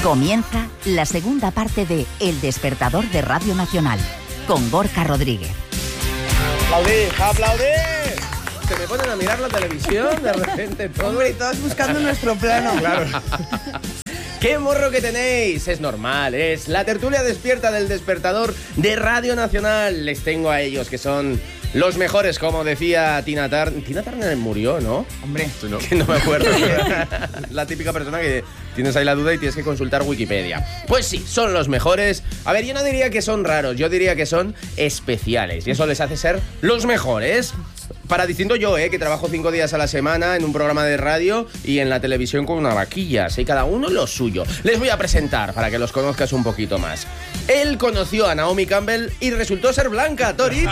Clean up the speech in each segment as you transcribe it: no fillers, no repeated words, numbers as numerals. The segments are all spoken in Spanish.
Comienza la segunda parte de El Despertador de Radio Nacional, con Gorka Rodríguez. ¡Aplaudid! ¡Aplaudid! Se me ponen a mirar la televisión de repente todo. Hombre, y todos buscando nuestro plano. Claro. ¡Qué morro que tenéis! Es normal, es la tertulia despierta del Despertador de Radio Nacional. Les tengo a ellos, que son los mejores, como decía Tina Turner. Tina Turner murió, ¿no? Hombre, No, que no me acuerdo. La típica persona que tienes ahí la duda y tienes que consultar Wikipedia. Pues sí, son los mejores. A ver, yo no diría que son raros, yo diría que son especiales. Y eso les hace ser los mejores. Para distinto yo, que trabajo 5 días a la semana en un programa de radio y en la televisión con una vaquilla. Así cada uno lo suyo. Les voy a presentar para que los conozcas un poquito más. Él conoció a Naomi Campbell y resultó ser blanca. ¡Torito!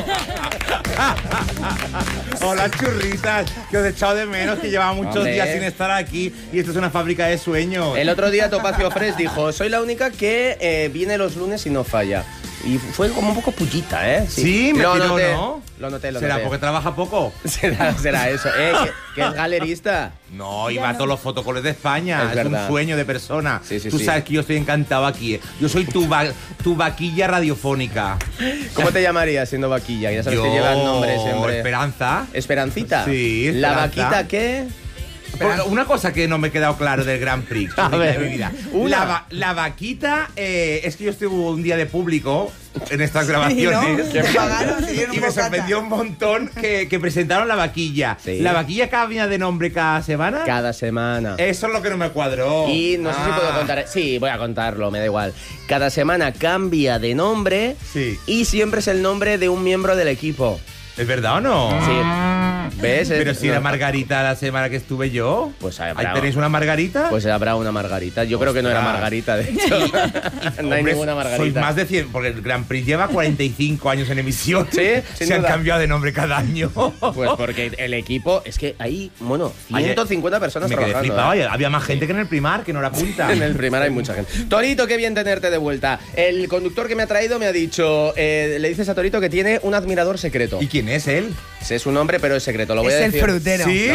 Hola, churritas, que os he echado de menos, que llevaba muchos días sin estar aquí y esto es una fábrica de sueños. El otro día Topacio Fresh dijo, soy la única que viene los lunes y no falla. Y fue como un poco pullita, ¿eh? Sí, me tiró, ¿no? Lo noté. ¿Será porque trabaja poco? Será eso, que es galerista. No, y va a todos los fotocoles de España. Es un sueño de persona. Sí, Tú sabes que yo estoy encantado aquí. Yo soy tu vaquilla radiofónica. ¿Cómo te llamarías siendo vaquilla? Ya sabes que llevan nombres siempre. Esperanza. ¿Esperancita? Sí, ¿La Esperanza. vaquita qué? Una cosa que no me ha quedado claro del Grand Prix A ver, de mi vida. una. La vaquita, es que yo estuve un día de público en estas grabaciones. Sí, ¿no? Te pagaron, te dieron y me bocata. sorprendió un montón que presentaron la vaquilla. Sí. ¿La vaquilla cambia de nombre cada semana? Cada semana. Eso es lo que no me cuadró. Y no sé si puedo contar. Sí, voy a contarlo, me da igual. Cada semana cambia de nombre. Sí. Y siempre es el nombre de un miembro del equipo. ¿Es verdad o no? Sí. ¿Ves? Pero si no. era Margarita la semana que estuve yo. Pues ¿Ahí habrá, tenéis una Margarita? pues habrá una Margarita. Yo creo que no era Ostras. Margarita, de hecho. No hay Hombre, ninguna Margarita. Sois más de 100, porque el Grand Prix lleva 45 años en emisión. Sí, sin Se han duda. cambiado de nombre cada año. Pues porque el equipo, es que hay, bueno, 150 personas Me quedé trabajando. flipado. ¿eh? Había más gente que en el Primar, que no la apunta. En el Primar hay mucha gente. Torito, qué bien tenerte de vuelta. El conductor que me ha traído me ha dicho, le dices a Torito que tiene un admirador secreto. ¿Y quién es él? Sé su nombre, pero es secreto, lo voy Es a el decir. frutero. ¿Sí?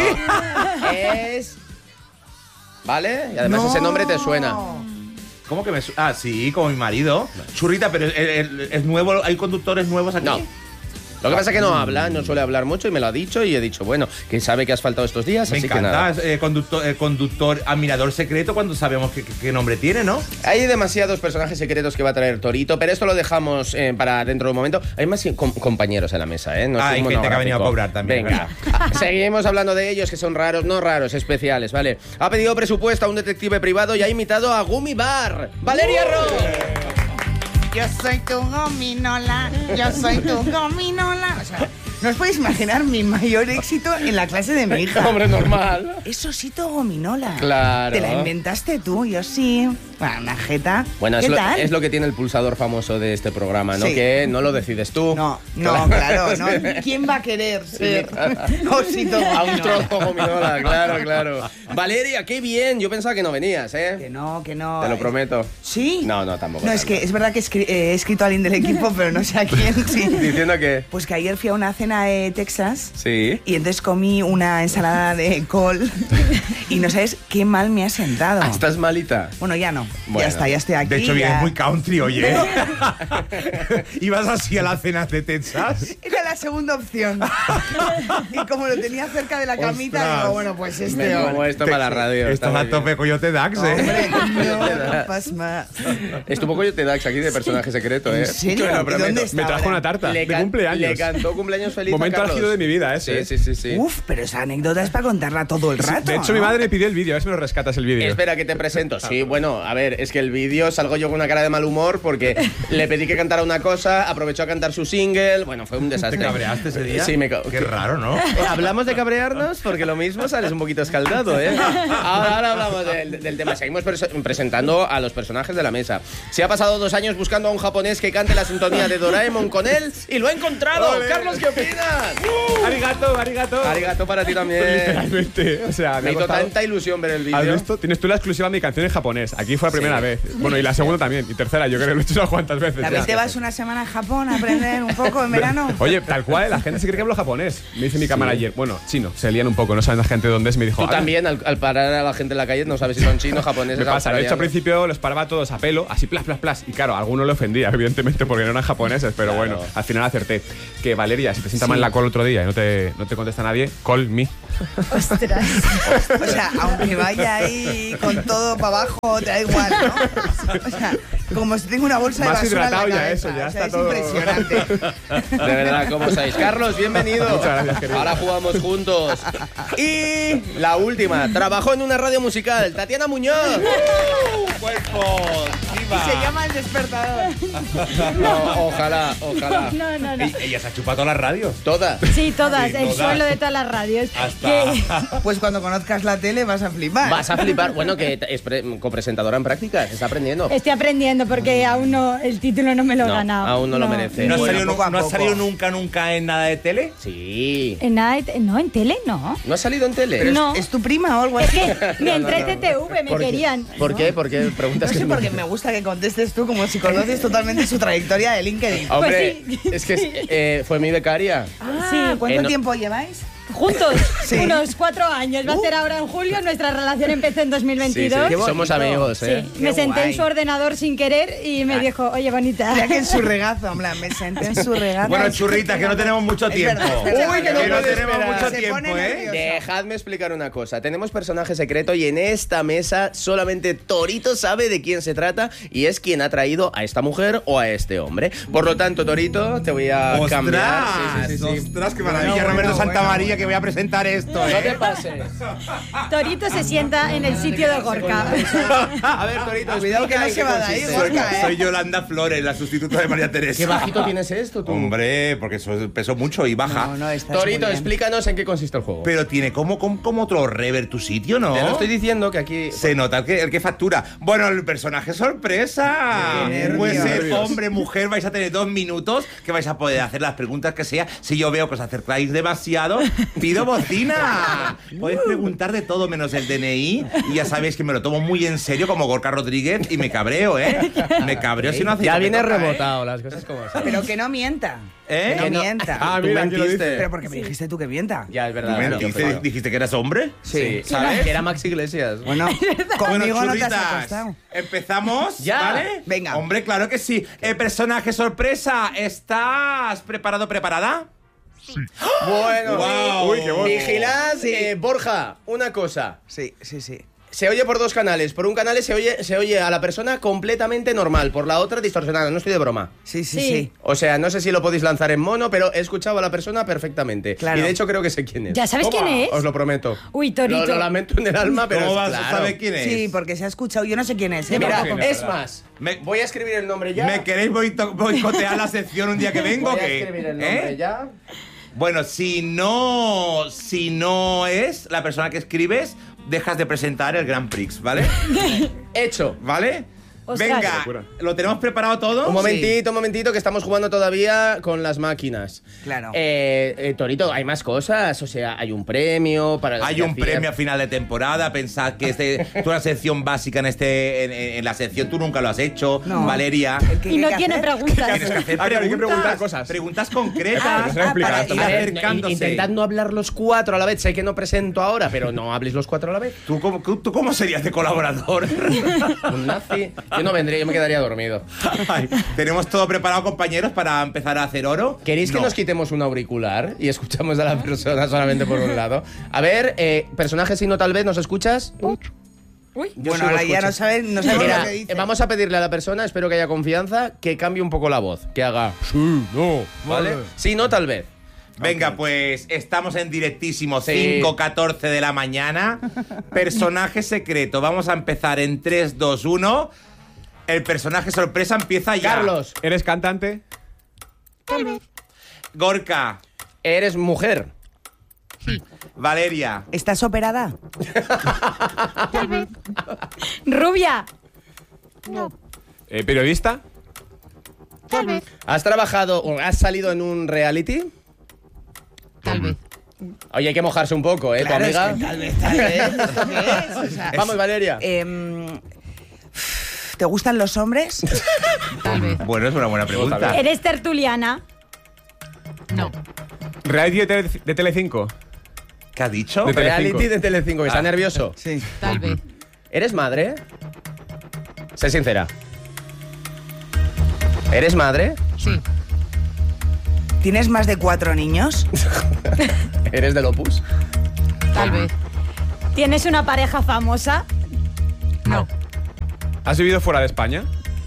Es... ¿Vale? Y además ese nombre te suena. ¿Cómo que me Ah, sí, como mi marido. Churrita, pero es nuevo. ¿Hay conductores nuevos aquí? No. Lo que pasa es que no habla, no suele hablar mucho y me lo ha dicho y he dicho, bueno, que sabe que has faltado estos días, Me así que nada. encanta. Conductor, admirador secreto, cuando sabemos qué nombre tiene, ¿no? Hay demasiados personajes secretos que va a traer Torito, pero esto lo dejamos para dentro de un momento. Hay más compañeros en la mesa, ¿eh? No es Hay un gente que ha venido a monográfico. cobrar también. Venga, seguimos hablando de ellos, que son raros, no raros, especiales, ¿vale? Ha pedido presupuesto a un detective privado y ha imitado a Gummy Bar. ¡Valeria Ross! Yo soy tu gominola, yo soy tu gominola. O sea, no os podéis imaginar mi mayor éxito en la clase de mi hija. Hombre, normal. Es Osito Gominola. Claro. ¿Te la inventaste tú? Yo sí. Bueno, una jeta. Bueno, ¿Qué tal? es lo que tiene el pulsador famoso de este programa, ¿no? Sí. Que no lo decides tú. No, claro, no. ¿Quién va a querer ser Osito A un Gominola? trozo gominola, claro. Valeria, qué bien. Yo pensaba que no venías, ¿eh? Que no. Te lo prometo. ¿Sí? No, tampoco. No, es que es verdad que he escrito a alguien del equipo, pero no sé a quién, sí. Diciendo que... Pues que ayer fui a una cena de Texas Sí. y entonces comí una ensalada de col y no sabes qué mal me ha sentado. ¿Estás malita? Bueno, ya no. Bueno. Ya está, ya estoy aquí. De hecho, ya. vienes muy country, oye. ¿Ibas así a las cenas de Texas? Era la segunda opción. Y como lo tenía cerca de la camita, Ostras. digo, bueno, pues Me como esto para la radio. está Estás muy a bien. tope Coyote Dax, ¿eh? Hombre, no pasma. Estuvo Coyote Dax aquí de personaje secreto, ¿eh? ¿En serio? Te lo ¿Y prometo. dónde está Me trajo ahora? una tarta de Le cumpleaños. cantó cumpleaños feliz Momento a Carlos. álgido de mi vida, ese. Sí. Uf, pero esa anécdota es para contarla todo el rato. De hecho, mi ¿no? madre me pidió el vídeo, a ver si me lo rescatas el vídeo. Espera, que te presento. Sí, bueno, a ver, es que el vídeo salgo yo con una cara de mal humor porque le pedí que cantara una cosa, aprovechó a cantar su single. Bueno, fue un desastre. ¿Te cabreaste ese día? Sí, Qué raro, ¿no? Hablamos de cabrearnos porque lo mismo sales un poquito escaldado, ¿eh? Ahora hablamos del tema. Seguimos presentando a los personajes de la mesa. Se ha pasado 2 años buscando a un japonés que cante la sintonía de Doraemon con él y lo ha encontrado. ¡Ole! Carlos, ¿qué opinas? Cocinas! ¡Arigato, arigato! Arigato para ti también. Literalmente. O sea, Me hizo tanta ilusión ver el ¿Has vídeo. visto? Tienes tú la exclusiva de mi canción en japonés. Aquí fue la primera Sí. vez. Bueno, y la segunda también. Y tercera, yo creo que lo he hecho unas cuantas veces. ¿También ya. te vas una semana a Japón a aprender un poco en verano? Oye, tal cual, la gente se cree que hablo japonés. Me dice mi cámara ayer. Bueno, chino, se lían un poco, no saben la gente dónde es. Me dijo. Tú también, al parar a la gente en la calle, no sabes si son chinos, japoneses, Me pasa, de hecho al australianos. principio los paraba todos a pelo, así plas, plas, plas. Y claro, a alguno le ofendía, evidentemente, porque no eran japoneses, pero Claro. bueno, al final acerté. Que Valeria, si te sienta mal en la call otro día y no te contesta nadie, call me. Ostras. O sea, aunque vaya ahí con todo para abajo, te da igual, ¿no? O sea, como si tengo una bolsa de Más basura en la hidratado ya cabeza. eso, ya o sea, está es todo. impresionante. De verdad, ¿cómo estáis? Carlos, bienvenido. Muchas gracias, querido. Ahora jugamos juntos. Y la última, trabajó en una radio musical, Tatiana Muñoz. ¡Cuerpo! Y se llama El Despertador. No, ojalá. No. Ella se ha chupado todas las radios. Todas. Sí, todas, Sí, el todas. suelo de todas las radios. Hasta. Pues cuando conozcas la tele vas a flipar. Vas a flipar. Bueno, que es copresentadora en prácticas, está aprendiendo. Estoy aprendiendo porque aún no, el título no me lo he No, ganado. aún no lo merece. ¿No has Bueno, salido, poco a no has poco. salido nunca en nada de tele? Sí. En no, en tele no. ¿No has salido en tele? Pero No. ¿es tu prima o algo Es así? que me entré en TTV, me ¿Por qué? querían. ¿Por qué? ¿Por qué? Preguntas No sé, que porque me gusta que contestes tú como si conoces totalmente su trayectoria de LinkedIn. Hombre, Pues sí. es que fue mi becaria. Sí, ¿Cuánto no- tiempo lleváis? juntos, Sí. unos 4 años. Va a ser ahora en julio, nuestra relación empezó en 2022. Qué bonito. Somos amigos, Sí, ¿eh? me Qué senté guay. en su ordenador sin querer y me dijo, oye, bonita. Ya que en su regazo, en plan, me senté en su regazo. Bueno, churritas, que no tenemos mucho Es tiempo. verdad, es verdad. Uy, que no puedes tenemos esperar. mucho Se tiempo, pone ¿eh? nervioso. Dejadme explicar una cosa. Tenemos personaje secreto y en esta mesa solamente Torito sabe de quién se trata y es quien ha traído a esta mujer o a este hombre. Por lo tanto, Torito, te voy a cambiar. ¡Ostras! ¡Ostras, qué maravilla! Bueno, Roberto bueno, Santamaría, bueno. que voy a presentar esto, No te ¿eh? pases. Torito se sienta en el sitio de Gorka. A ver, Torito, Cuidado que explica no en se qué va de ahí, consiste. Gorka, ¿eh? Soy Yolanda Flores, la sustituta de María Teresa. ¿Qué bajito tienes esto, tú? Hombre, porque eso peso mucho y baja. No, estás muy Torito, bien. explícanos en qué consiste el juego. Pero tiene como otro rever tu sitio, ¿no? Te lo estoy diciendo que aquí... Se nota el que factura. Bueno, el personaje sorpresa. Qué nervios. Puede ser Nervios. hombre, mujer, vais a tener 2 minutos que vais a poder hacer las preguntas que sea. Si yo veo que os acercáis demasiado, pido bocina. Podéis preguntar de todo menos el DNI y ya sabéis que me lo tomo muy en serio como Gorka Rodríguez y me cabreo, ¿eh? Me cabreo si no hace Ya lo que viene toca, ¿eh? rebotado, las cosas como son. Pero que no mienta. ¿Eh? Que Que no no- mienta. Ah, Tú mira, aquí lo mentiste. dice. Pero porque me dijiste tú que mienta. Ya, es verdad. Dijiste que eras hombre. Sí, ¿sabes? que era Max Iglesias. Bueno, conmigo no te has churritas, acostado. ¿empezamos? Ya. ¿Vale? Venga. Hombre, claro que sí. Personaje sorpresa, ¿estás preparada? Bueno, Guau. Uy, qué bueno. vigilad, Sí. Borja, una cosa. Sí. Se oye por 2 canales. Por un canal se oye a la persona completamente normal, por la otra distorsionada. No estoy de broma. Sí. O sea, no sé si lo podéis lanzar en mono, pero he escuchado a la persona perfectamente. Claro. Y de hecho creo que sé quién es. ¿Ya sabes quién es? Os lo prometo. Uy, Torito. Lo lamento en el alma, pero ¿Cómo es vas a claro. saber quién es? Sí, porque se ha escuchado. Yo no sé quién es. ¿eh? Mira, imagino, es ¿verdad? más, Me- voy a escribir el nombre ya. ¿Me queréis boicotear la sección un día que vengo? Voy a ¿Qué? escribir el nombre ¿Eh? ya. Bueno, si no es la persona que escribes, dejas de presentar el Grand Prix, ¿vale? Hecho. ¿Vale? Ostras. Venga, Locura. ¿lo tenemos preparado todo? Un momentito, que estamos jugando todavía con las máquinas. Claro. Torito, hay más cosas. O sea, hay un premio para la Hay un premio a final de temporada. Pensad que es una sección básica en la sección. Tú nunca lo has hecho, No. Valeria. El que Y no hay que tiene hacer. preguntas. Tienes que hacer Ah, claro, hay que preguntas, preguntar cosas. Preguntas concretas Ah, no se me explica para esto. ir A ver, acercándose. intentad no hablar los 4 a la vez. Sé que no presento ahora, pero no habléis los 4 a la vez. ¿Tú cómo serías de colaborador? Un nazi. Yo no vendría, yo me quedaría dormido. Ay, tenemos todo preparado, compañeros, para empezar a hacer oro. ¿Queréis que No. nos quitemos un auricular y escuchamos a la persona solamente por un lado? A ver, personaje si no tal vez, ¿nos escuchas? Uy, Yo Bueno, sí lo ahora ya escucho. no sabes lo Mira, que dice. vamos a pedirle a la persona, espero que haya confianza, que cambie un poco la voz, que haga sí, no, ¿vale? Sí, no, tal vez. Venga, pues estamos en directísimo, Sí. 5:14 de la mañana. Personaje secreto. Vamos a empezar en 3, 2, 1. El personaje sorpresa empieza ya. Carlos, ¿Eres cantante? Gorka. eres mujer. Valeria. ¿Estás operada? rubia. ¿Periodista? ¿Has trabajado o has salido en un reality? Tal vez. Oye, hay que mojarse un poco, ¿eh? Claro, tu amiga. es que tal vez. ¿Esto qué es? O sea, Vamos, Valeria. ¿te gustan los hombres? Tal vez. Bueno, es una buena pregunta. ¿Eres tertuliana? No. ¿Reality de Telecinco? ¿Qué ha dicho? De Telecinco. Reality de Telecinco, que está nervioso. Sí. Tal vez. ¿Eres madre? Sé sincera. ¿Eres madre? Sí. ¿Tienes más de 4 niños? ¿Eres del Opus? Tal vez. ¿Tienes una pareja famosa? No. ¿Has vivido fuera de España?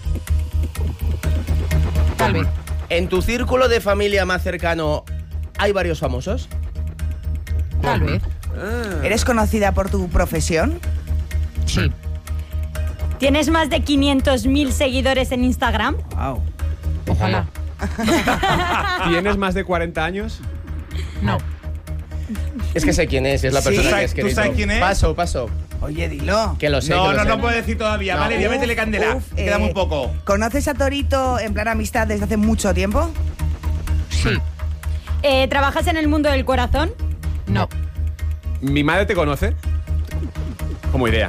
Tal vez. ¿En tu círculo de familia más cercano hay varios famosos? Tal vez. ¿Eres conocida por tu profesión? Sí. ¿Tienes más de 500.000 seguidores en Instagram? Wow. Ojalá. ¿Tienes más de 40 años? No. Es que sé quién es la Sí. persona que ha ¿Tú escrito. sabes quién es? Paso. Oye, dilo. Que lo sé. No, que lo no, sé. no puedo decir todavía. No. Valeria, Uf, métele candela. uf, Queda muy poco. ¿Conoces a Torito en plan amistad desde hace mucho tiempo? Sí. ¿Trabajas en el mundo del corazón? No. ¿Mi madre te conoce? Como idea.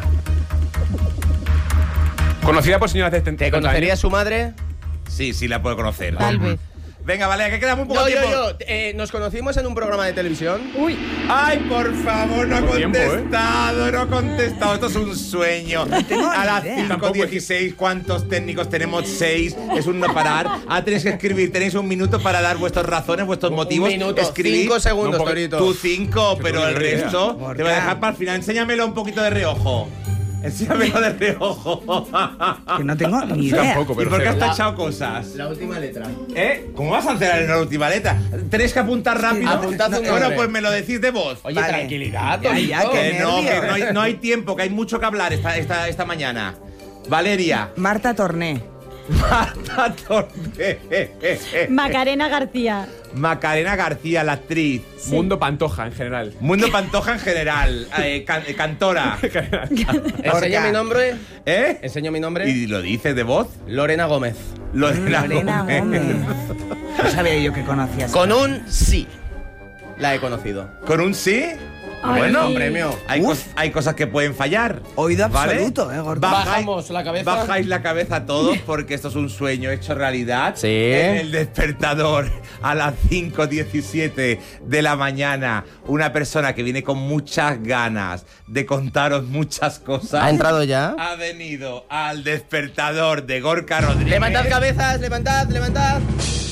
¿Conocida por señoras de 70 ¿Te conocería años? su madre? Sí, la puedo conocer. Tal vez. Venga, Valeria, que queda muy poco Yo. tiempo. Nos conocimos en un programa de televisión. Uy, Ay, por favor, no ha Poco tiempo, contestado, no ha contestado. Esto es un sueño. tengo A ni las idea. 5:16, ¿cuántos técnicos tenemos? 6. Es un no parar. Ahora tenéis que escribir. Tenéis un minuto para dar vuestras razones, vuestros motivos. Un minuto, Escribid. 5 segundos, No, porque Torito. Tú 5, pero no el tengo ni idea. resto Gorka. te voy a dejar para el final. Enséñamelo un poquito de reojo. Enséñamelo de reojo. Que no tengo ni idea. Tampoco, ¿Y pero por qué has cero. tachado cosas? La última letra. ¿Cómo vas a hacer en la última letra? Tenéis que apuntar rápido. Apuntad un Bueno, nombre. pues me lo decís de voz. Oye, Vale. tranquilidad, Ya, Torito. ya, que Que no, nervios. no hay tiempo, que hay mucho que hablar esta mañana. Valeria. Marta Torné. Marta Torné. Macarena García. Macarena García, la actriz. Mundo Pantoja, en general. Mundo Pantoja en general. Cantora. Enseña mi nombre. ¿Eh? Enseño mi nombre. ¿Y lo dices de voz? Lorena Gómez. Lorena Gómez. No sabía yo que conocías. Con un sí. La he conocido. ¿Con un sí? Ay. Bueno, premio. Hay cosas que pueden fallar. Oído ¿vale? absoluto, Gorka. Bajamos la cabeza. Bajáis la cabeza todos porque esto es un sueño hecho realidad. Sí. En el despertador a las 5:17 de la mañana, una persona que viene con muchas ganas de contaros muchas cosas. ¿Ha entrado ya? Ha venido al despertador de Gorka Rodríguez. Levantad cabezas, levantad.